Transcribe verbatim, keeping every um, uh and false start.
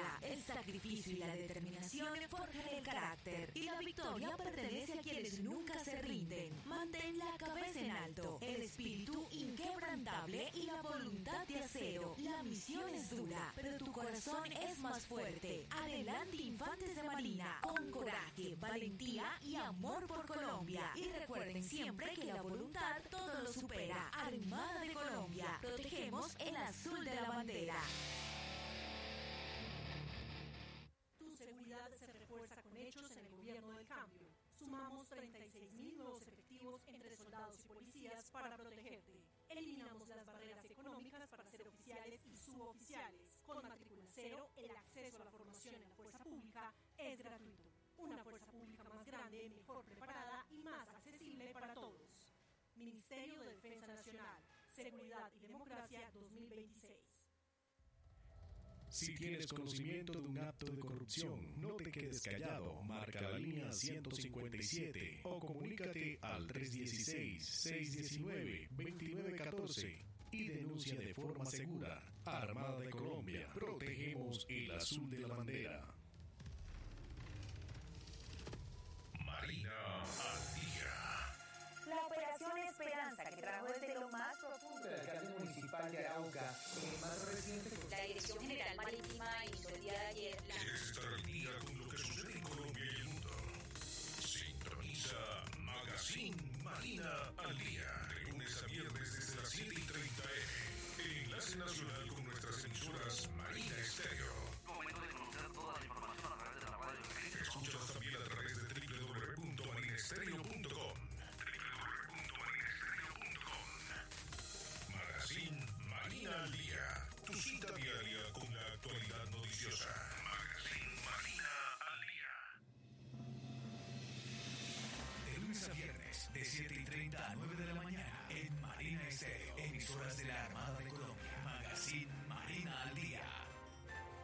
bandera. El sacrificio y la determinación forjan el carácter. Y la victoria pertenece a quienes nunca se rinden. Mantén la cabeza en alto, el espíritu inquebrantable y la voluntad de acero. La misión es dura, pero tu corazón es más fuerte. Adelante, infantes de Marina, con coraje, valentía y amor por Colombia. Y recuerden siempre que la voluntad todo lo supera. Armada de Colombia, protegemos el azul de la bandera. Tu seguridad se refuerza con hechos en el gobierno del cambio. Sumamos treinta y seis mil nuevos efectivos entre soldados y policías para protegerte. Eliminamos las barreras económicas para ser oficiales y suboficiales. Con matrícula cero, el acceso a la formación en la fuerza pública es gratuito. Una fuerza pública más grande, mejor preparada y más accesible para todos. Ministerio de Defensa Nacional, Seguridad y Democracia dos mil veintiséis. Si tienes conocimiento de un acto de corrupción, no te quedes callado. Marca la línea ciento cincuenta y siete o comunícate al tres uno seis, seis uno nueve, dos nueve uno cuatro y denuncia de forma segura. Armada de Colombia, protegemos el azul de la bandera. Marina al día. La Operación Esperanza, que trajo desde lo más profundo del alcalde municipal de Arauca, el más reciente. La Dirección General Marítima inició el día de ayer. La... ¿Quieres estar al día con lo que sucede en Colombia y el mundo? Sintoniza Magazine Marina al día, de lunes a viernes desde las siete y treinta eme. El enlace nacional con nuestras emisoras Marina Estéreo. Momento de conocer toda la información a través de la radio. Escúchanos también a través de doble u doble u doble u punto marina estéreo punto com. Magazine Marina al día. Tu cita diaria con la actualidad noticiosa. Magazine Marina al día. De lunes a viernes, de siete y treinta a nueve de la mañana, en Marina Estéreo, emisoras de la Armada de